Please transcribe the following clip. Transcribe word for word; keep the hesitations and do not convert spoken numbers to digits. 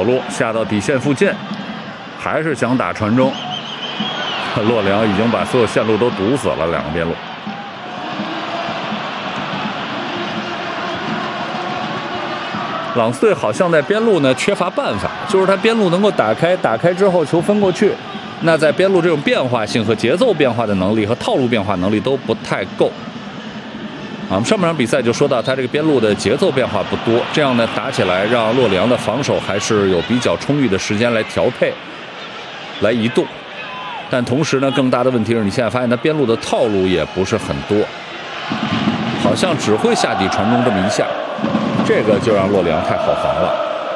路下到底线附近，还是想打传中。洛良已经把所有线路都堵死了，两个边路。朗斯队好像在边路呢缺乏办法，就是他边路能够打开，打开之后球分过去，那在边路这种变化性和节奏变化的能力和套路变化能力都不太够。啊，我们上半场比赛就说到他这个边路的节奏变化不多，这样呢打起来让洛良的防守还是有比较充裕的时间来调配、来移动。但同时呢，更大的问题是你现在发现他边路的套路也不是很多，好像只会下底传中这么一下。这个就让洛良太好防了。